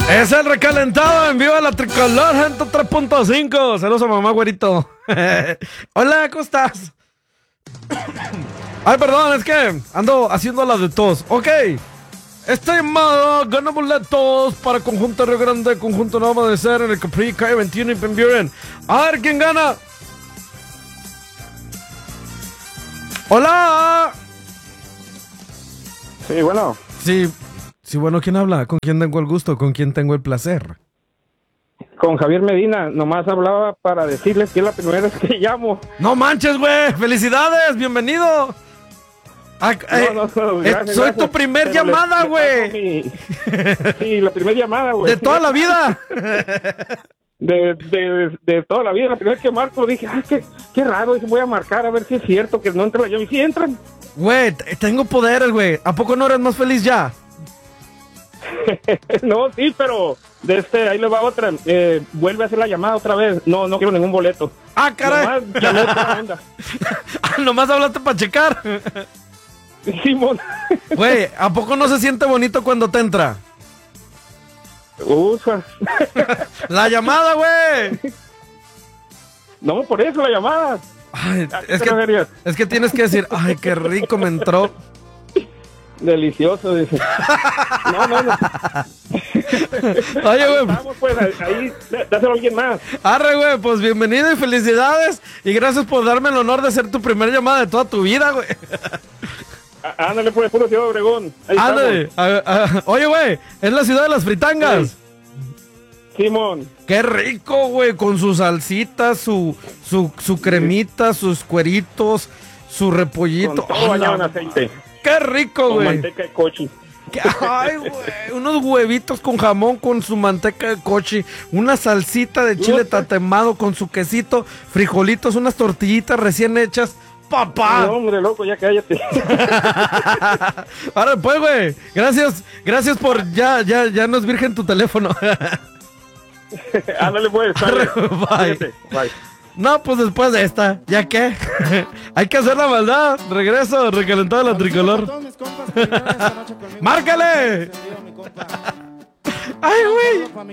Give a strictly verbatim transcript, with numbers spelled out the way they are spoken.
Es el recalentado en vivo de la Tricolor, gente tres punto cinco. Saludos a mamá, güerito. Hola, ¿cómo estás? Ay, perdón, es que ando haciendo la de tos. Ok. Esta llamada gana boletos para Conjunto Río Grande, Conjunto Nuevo Amanecer en el Capri, calle veintiuno y Van Buren. A ver, ¿quién gana? ¡Hola! Sí, bueno. Sí, sí, bueno, ¿quién habla? ¿Con quién tengo el gusto? ¿Con quién tengo el placer? Con Javier Medina, nomás hablaba para decirles que es la primera vez que llamo. ¡No manches, güey! ¡Felicidades! ¡Bienvenido! Ah, eh, no, no, no, eh, gracias, soy gracias. tu primer Pero llamada, le- güey. le paso mi- Sí, la primera llamada, güey. De toda la vida. De, de, de toda la vida, la primera vez que marco dije, ay, qué, qué raro, dije, voy a marcar a ver si es cierto que no entra la llave. Y sí entran. Güey, t- tengo poderes, güey. ¿A poco no eres más feliz ya? No, sí, pero de este, ahí le va otra. Eh, vuelve a hacer la llamada otra vez. No, no quiero ningún boleto. ¡Ah, caray! Nomás llamé por onda. Ah, nomás hablaste para checar. Simón. Güey, ¿a poco no se siente bonito cuando te entra? Usa. La llamada, güey. No, por eso la llamada. Ay, ¿A qué es te que, referías? es que tienes que decir, ay, qué rico me entró. Delicioso, dice. No, no, no. Oye, güey. Vamos, pues, ahí, dá- dáselo a alguien más. Arre, güey, pues bienvenido y felicidades. Y gracias por darme el honor de ser tu primera llamada de toda tu vida, güey. Á- Ándale, pues, puro Ciudad Obregón. Ahí Ándale. A- a- Oye, güey, es la ciudad de las fritangas. Sí. Simón. Qué rico, güey, con su salsita, su, su, su cremita, sus cueritos, su repollito. Con todo bañado en ¡Hala! aceite. Qué rico, Con güey. manteca de coche. Qué- Ay, güey, unos huevitos con jamón con su manteca de coche, una salsita de chile tatemado con su quesito, frijolitos, unas tortillitas recién hechas. ¡Papá! No, hombre, loco, ya cállate. Ahora pues, güey, gracias, gracias por ya, ya, ya no es virgen tu teléfono. Ándale, pues. Sale. Bye. Cuídate. Bye. No, pues después de esta, ¿ya qué? Hay que hacer la maldad. Regreso, recalentado de la Tricolor. ¡Márcale! ¡Ay, güey!